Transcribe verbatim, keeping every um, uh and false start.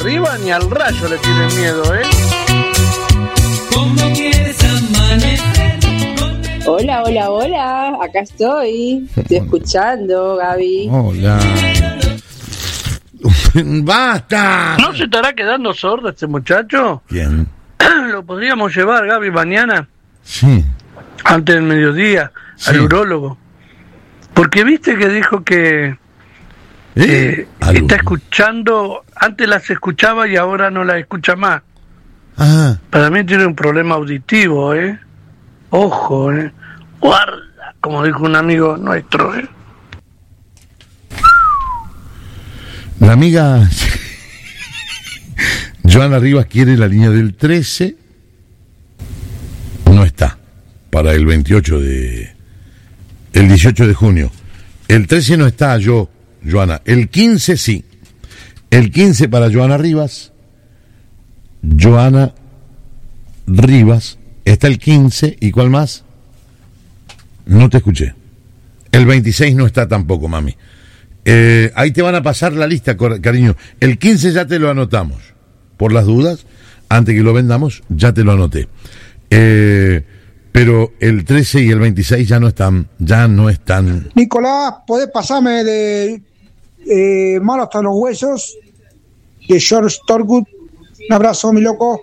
arriba ni al rayo le tienen miedo, ¿eh? ¿Cómo quieres amanecer? Hola, hola, hola, acá estoy, estoy escuchando, Gaby. Hola. ¡Basta! ¿No se estará quedando sordo este muchacho? ¿Quién? Lo podríamos llevar, Gaby, mañana, Sí. antes del mediodía, Sí. al urólogo. Porque viste que dijo que ¿Eh? eh, Algo. está escuchando, antes las escuchaba y ahora no las escucha más. Ah, Para mí tiene un problema auditivo, ¿eh? Ojo, ¿eh? Guarda, como dijo un amigo nuestro, ¿eh? la amiga Joana Rivas quiere la línea del trece. No está para el veintiocho de... El dieciocho de junio. El trece no está, yo, Joana. El quince sí. El quince para Joana Rivas. Joana Rivas. Está el quince. ¿Y cuál más? No te escuché. El veintiséis no está tampoco, mami. Eh, ahí te van a pasar la lista, cor- cariño. El quince ya te lo anotamos. Por las dudas, antes que lo vendamos, ya te lo anoté. Eh, pero el trece y el veintiséis ya no están, ya no están. Nicolás, ¿podés pasarme de eh, Malo hasta los huesos de George Thorogood? Un abrazo, mi loco.